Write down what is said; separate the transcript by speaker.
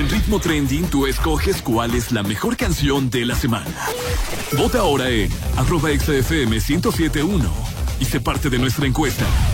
Speaker 1: En Ritmo Trending tú escoges cuál es la mejor canción de la semana. Vota ahora en @exafm1071 y sé parte de nuestra encuesta.